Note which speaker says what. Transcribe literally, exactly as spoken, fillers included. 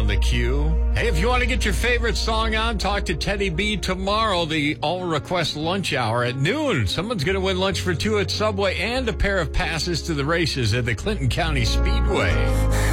Speaker 1: on the queue. Hey, if you want to get your favorite song on, talk to Teddy B tomorrow, the all-request lunch hour at noon. Someone's going to win lunch for two at Subway and a pair of passes to the races at the Clinton County Speedway.